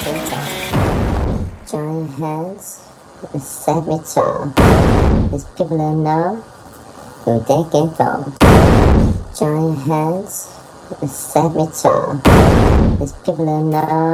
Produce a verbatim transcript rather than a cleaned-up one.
Join your hands, set me tall. There's people who know who they can go. Join your hands, set me tall. There's people who know.